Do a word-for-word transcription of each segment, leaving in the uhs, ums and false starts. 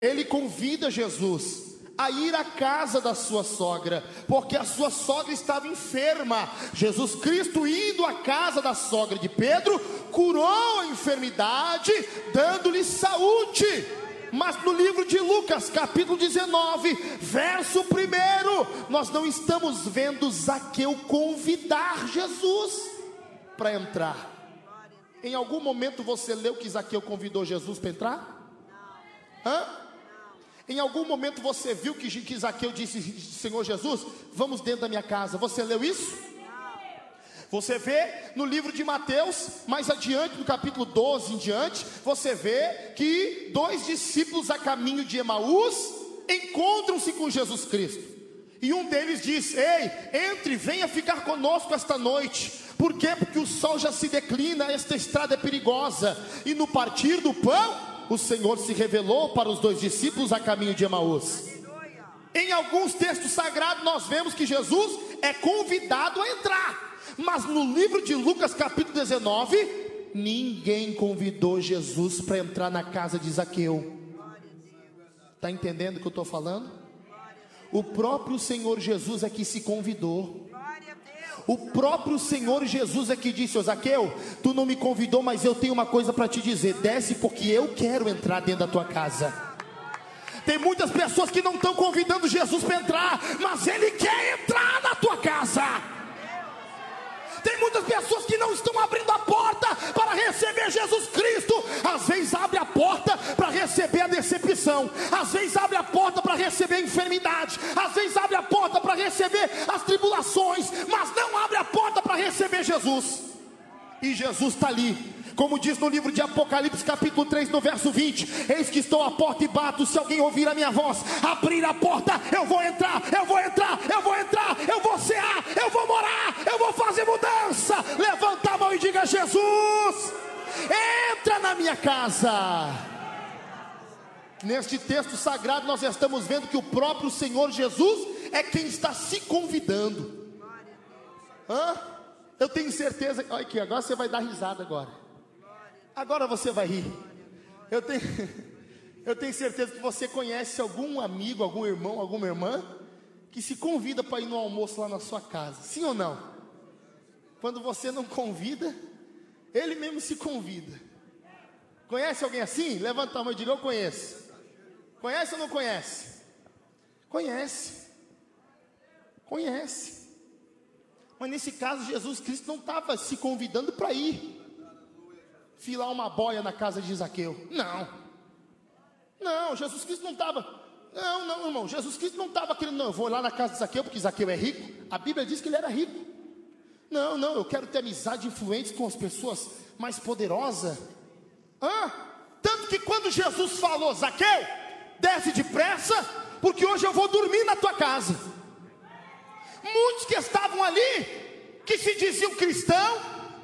ele convida Jesus a ir à casa da sua sogra, porque a sua sogra estava enferma. Jesus Cristo, indo à casa da sogra de Pedro, curou a enfermidade, dando-lhe saúde. Mas no livro de Lucas, capítulo dezenove, verso primeiro, nós não estamos vendo Zaqueu convidar Jesus para entrar. Em algum momento você leu que Zaqueu convidou Jesus para entrar? Hã? Em algum momento você viu que, que Zaqueu disse: Senhor Jesus, vamos dentro da minha casa? Você leu isso? Você vê no livro de Mateus, mais adiante, no capítulo doze em diante, você vê que dois discípulos a caminho de Emaús encontram-se com Jesus Cristo. E um deles diz: ei, entre, venha ficar conosco esta noite. Por quê? Porque o sol já se declina, esta estrada é perigosa. E no partir do pão, o Senhor se revelou para os dois discípulos a caminho de Emaús. Em alguns textos sagrados nós vemos que Jesus é convidado a entrar. Mas no livro de Lucas capítulo dezenove, ninguém convidou Jesus para entrar na casa de Zaqueu. Está entendendo o que eu estou falando? O próprio Senhor Jesus é que se convidou. O próprio Senhor Jesus é que disse: ô Zaqueu, tu não me convidou, mas eu tenho uma coisa para te dizer. Desce, porque eu quero entrar dentro da tua casa. Tem muitas pessoas que não estão convidando Jesus para entrar, mas Ele quer entrar na tua casa. Tem muitas pessoas que não estão abrindo a porta para receber Jesus Cristo. Às vezes abre a porta para receber a decepção, às vezes abre a porta para receber a enfermidade, às vezes abre a porta para receber as tribulações, mas não abre a porta para receber Jesus. E Jesus está ali, como diz no livro de Apocalipse capítulo três, no verso vinte: eis que estou à porta e bato, se alguém ouvir a minha voz, abrir a porta, eu vou entrar, eu vou entrar, eu vou entrar, eu vou cear, eu vou morar, eu vou fazer mudança. Levanta a mão e diga: Jesus, entra na minha casa. Neste texto sagrado nós estamos vendo que o próprio Senhor Jesus é quem está se convidando. Hã? Eu tenho certeza, olha aqui, agora você vai dar risada agora. Agora você vai rir. Eu tenho, eu tenho certeza que você conhece algum amigo, algum irmão, alguma irmã que se convida para ir no almoço lá na sua casa. Sim ou não? Quando você não convida, ele mesmo se convida. Conhece alguém assim? Levanta a mão e diga: eu conheço. Conhece ou não conhece? Conhece. Conhece. Mas nesse caso Jesus Cristo não estava se convidando para ir filar uma boia na casa de Zaqueu. Não. Não, Jesus Cristo não estava. Não, não, irmão. Jesus Cristo não estava querendo: não, eu vou lá na casa de Zaqueu porque Zaqueu é rico. A Bíblia diz que ele era rico. Não, não, eu quero ter amizade influente com as pessoas mais poderosas. Hã? Tanto que quando Jesus falou: Zaqueu, desce depressa, porque hoje eu vou dormir na tua casa. Muitos que estavam ali, que se diziam cristão,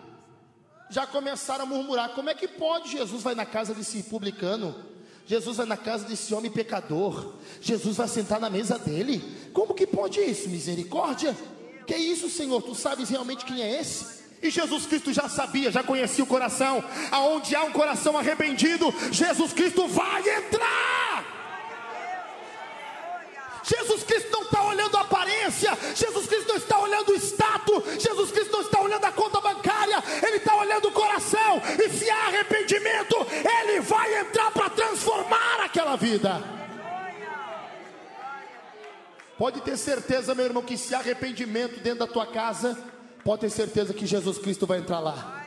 já começaram a murmurar: como é que pode? Jesus vai na casa desse publicano, Jesus vai na casa desse homem pecador, Jesus vai sentar na mesa dele. Como que pode isso? Misericórdia. Que isso, Senhor? Tu sabes realmente quem é esse? E Jesus Cristo já sabia, já conhecia o coração. Aonde há um coração arrependido, Jesus Cristo vai entrar. Jesus Cristo não está olhando a aparência, Jesus Cristo não está olhando o status, Jesus Cristo não está olhando a conta bancária, Ele está olhando o coração. E se há arrependimento, Ele vai entrar para transformar aquela vida. Pode ter certeza, meu irmão, que se há arrependimento dentro da tua casa, pode ter certeza que Jesus Cristo vai entrar lá.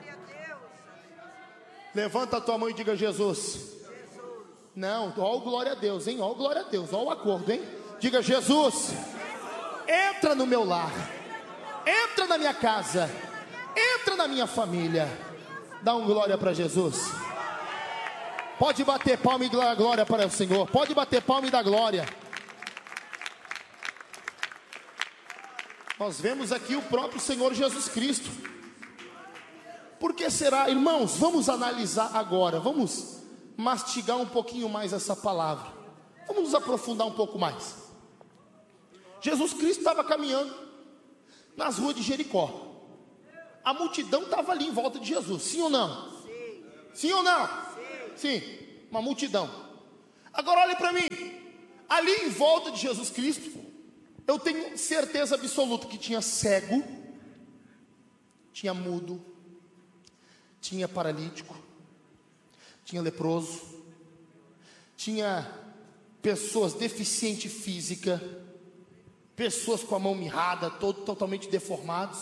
Levanta a tua mão e diga: Jesus. Não, ó o glória a Deus, hein? Ó o glória a Deus, ó o acordo, hein? Diga: Jesus, entra no meu lar, entra na minha casa, entra na minha família. Dá um glória para Jesus. Pode bater palma e dar glória para o Senhor. Pode bater palma e dar glória. Nós vemos aqui o próprio Senhor Jesus Cristo. Por que será, irmãos? Vamos analisar agora, vamos mastigar um pouquinho mais essa palavra. Vamos nos aprofundar um pouco mais. Jesus Cristo estava caminhando nas ruas de Jericó. A multidão estava ali em volta de Jesus, sim ou não? Sim, sim ou não? Sim. Sim, uma multidão. Agora olhe para mim, ali em volta de Jesus Cristo, eu tenho certeza absoluta que tinha cego, tinha mudo, tinha paralítico, tinha leproso, tinha pessoas deficientes física, pessoas com a mão mirrada, todo, totalmente deformados,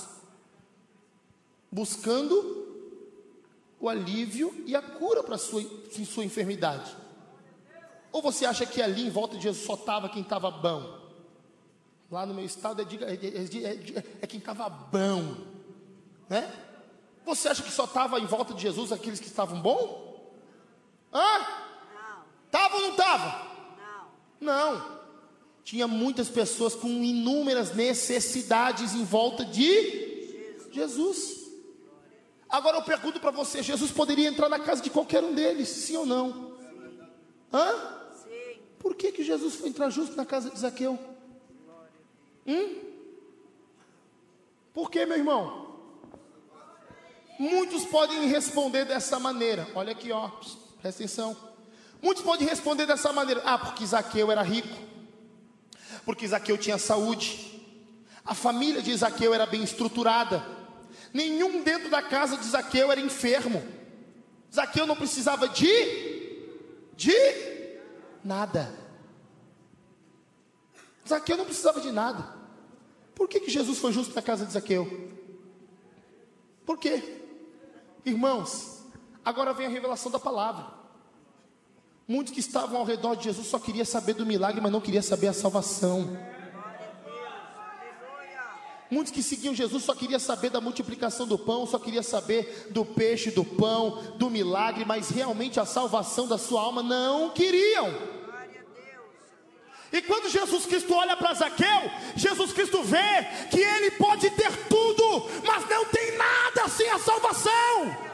buscando o alívio e a cura para a sua, sua enfermidade. Ou você acha que ali em volta de Jesus só estava quem estava bom? Lá no meu estado é, é, é, é, é quem estava bom, né? Você acha que só estava em volta de Jesus aqueles que estavam bom? Hã? Estava ou não estava? Não. Não. Tinha muitas pessoas com inúmeras necessidades em volta de Jesus. Agora eu pergunto para você, Jesus poderia entrar na casa de qualquer um deles, sim ou não? Hã? Sim. Por que que Jesus foi entrar justo na casa de Zaqueu? Hum? Por que, meu irmão? Muitos podem responder dessa maneira. Olha aqui, ó, presta atenção. Muitos podem responder dessa maneira: ah, porque Zaqueu era rico, porque Zaqueu tinha saúde, a família de Zaqueu era bem estruturada, nenhum dentro da casa de Zaqueu era enfermo, Zaqueu não precisava de de nada. Zaqueu não precisava de nada. Por que que Jesus foi justo na casa de Zaqueu? Por quê? Irmãos, agora vem a revelação da palavra. Muitos que estavam ao redor de Jesus só queriam saber do milagre, mas não queriam saber a salvação. Muitos que seguiam Jesus só queriam saber da multiplicação do pão, só queriam saber do peixe, do pão, do milagre, mas realmente a salvação da sua alma não queriam. E quando Jesus Cristo olha para Zaqueu, Jesus Cristo vê que ele pode ter tudo, mas não tem nada sem a salvação.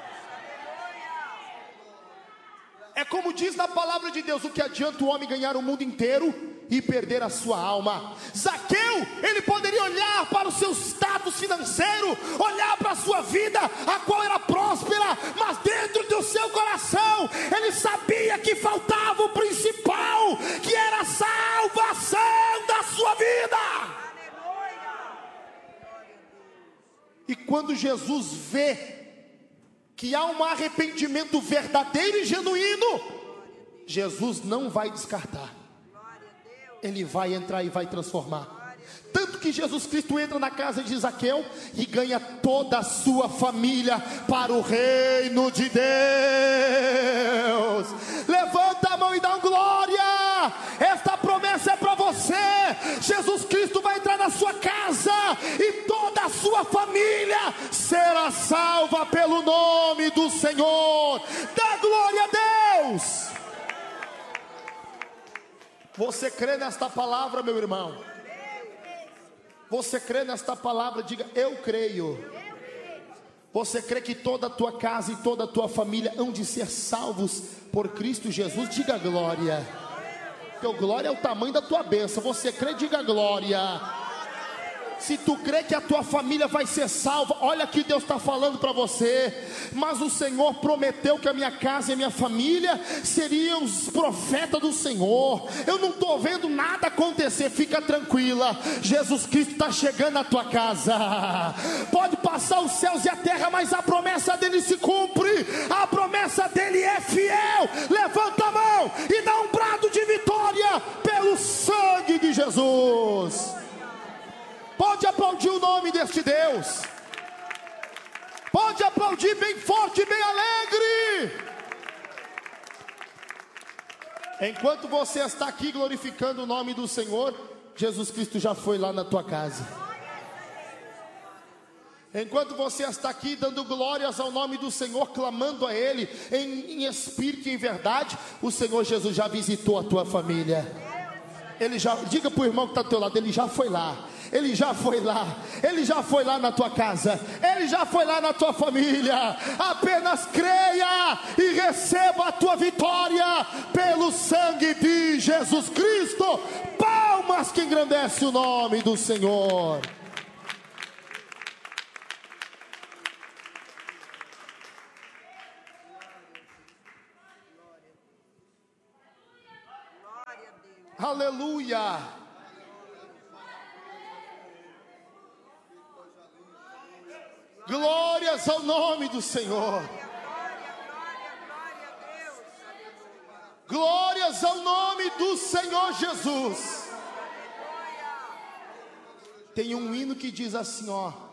É como diz na palavra de Deus: o que adianta o homem ganhar o mundo inteiro e perder a sua alma? Zaqueu, ele poderia olhar para o seu status financeiro, olhar para a sua vida, a qual era próspera, mas dentro do seu coração, ele sabia que faltava o principal, que era a salvação da sua vida. E quando Jesus vê que há um arrependimento verdadeiro e genuíno, Jesus não vai descartar, ele vai entrar e vai transformar. Tanto que Jesus Cristo entra na casa de Zaqueu e ganha toda a sua família para o reino de Deus. Levanta a mão e dá um glória. Esta promessa é para você. Jesus Cristo vai entrar na sua casa e toda a sua família será salva pelo nome do Senhor. Dá glória a Deus. Você crê nesta palavra, meu irmão? Você crê nesta palavra? Diga: eu creio. Você crê que toda a tua casa e toda a tua família hão de ser salvos por Cristo Jesus? Diga glória. Porque o glória é o tamanho da tua bênção. Você crê? Diga glória. Se tu crê que a tua família vai ser salva, olha que Deus está falando para você. Mas o Senhor prometeu que a minha casa e a minha família seriam os profetas do Senhor. Eu não estou vendo nada acontecer, fica tranquila. Jesus Cristo está chegando na tua casa. Pode passar os céus e a terra, mas a promessa dele se cumpre. A promessa dele é fiel. Levanta a mão e dá um brado de vitória pelo sangue de Jesus. Pode aplaudir o nome deste Deus. Pode aplaudir bem forte, bem alegre. Enquanto você está aqui glorificando o nome do Senhor, Jesus Cristo já foi lá na tua casa. Enquanto você está aqui dando glórias ao nome do Senhor, clamando a Ele em, em espírito e em verdade, o Senhor Jesus já visitou a tua família. Ele já, diga para o irmão que está ao teu lado: Ele já foi lá. Ele já foi lá, Ele já foi lá na tua casa, Ele já foi lá na tua família. Apenas creia e receba a tua vitória pelo sangue de Jesus Cristo. Palmas que engrandece o nome do Senhor. Aleluia. Glórias ao nome do Senhor. Glórias ao nome do Senhor Jesus. Tem um hino que diz assim, ó: